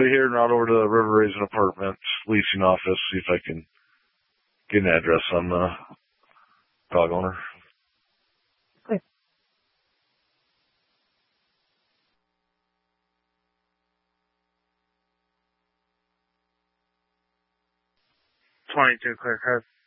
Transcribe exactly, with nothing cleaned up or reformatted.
quickly here and out over to the River Raisin Apartments leasing office, see if I can get an address on the dog owner. Okay. twenty-two, clear code.